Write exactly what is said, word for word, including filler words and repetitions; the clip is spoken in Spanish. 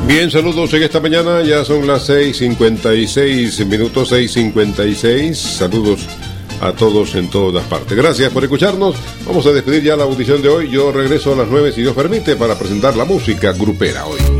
Bien, saludos en esta mañana, ya son las seis cincuenta y seis minutos, seis cincuenta y seis. Saludos a todos en todas partes. Gracias por escucharnos. Vamos a despedir ya la audición de hoy. Yo regreso a las nueve si Dios permite para presentar la música grupera hoy.